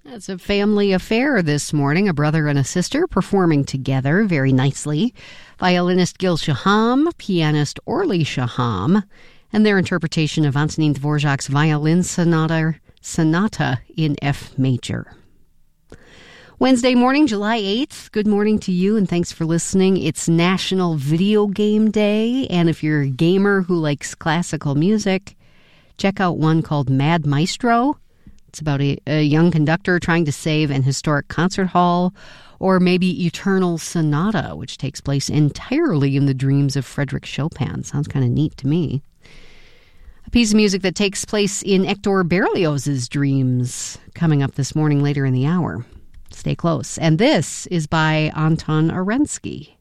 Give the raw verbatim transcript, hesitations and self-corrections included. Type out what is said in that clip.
It's a family affair this morning, a brother and a sister performing together very nicely. Violinist Gil Shaham, pianist Orly Shaham, and their interpretation of Antonin Dvorak's Violin Sonata, Sonata in F major. Wednesday morning, July eighth. Good morning to you, and thanks for listening. It's National Video Game Day, and if you're a gamer who likes classical music, check out one called Mad Maestro. It's about a, a young conductor trying to save an historic concert hall, or maybe Eternal Sonata, which takes place entirely in the dreams of Frédéric Chopin. Sounds kind of neat to me. A piece of music that takes place in Hector Berlioz's dreams, coming up this morning later in the hour. Stay close. And this is by Anton Arensky.